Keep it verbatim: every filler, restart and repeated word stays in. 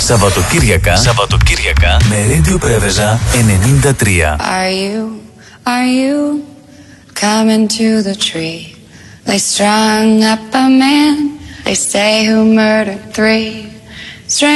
Σαββατοκύριακα, Σαββατοκύριακα με Radio Preveza ενενήντα τρία. Are you, are you coming to the tree? They strung up a man, they say, who murdered three.